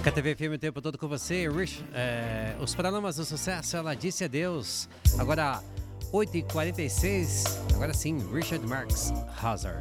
KTV FM o tempo todo com você. Os Paralamas do Sucesso, ela disse adeus. Agora 8h46, agora sim, Richard Marx, Hazard.